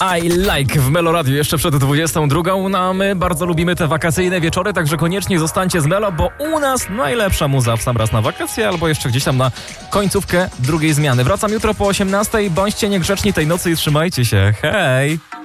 I Like w Melo Radio jeszcze przed 22. No a my bardzo lubimy te wakacyjne wieczory, także koniecznie zostańcie z Melo, bo u nas najlepsza muza w sam raz na wakacje albo jeszcze gdzieś tam na końcówkę drugiej zmiany. Wracam jutro po 18. Bądźcie niegrzeczni tej nocy i trzymajcie się. Hej!